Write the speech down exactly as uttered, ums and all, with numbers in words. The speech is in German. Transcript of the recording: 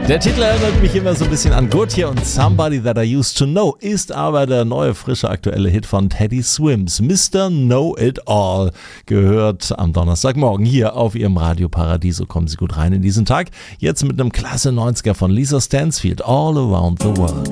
Der Titel erinnert mich immer so ein bisschen an Gotye und Somebody That I Used to Know, ist aber der neue, frische, aktuelle Hit von Teddy Swims. Mister Know It All gehört am Donnerstagmorgen hier auf Ihrem Radio Paradiso. Kommen Sie gut rein in diesen Tag. Jetzt mit einem klasse neunziger von Lisa Stansfield, All Around the World.